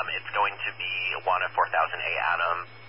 It's going to be one a 4000A atom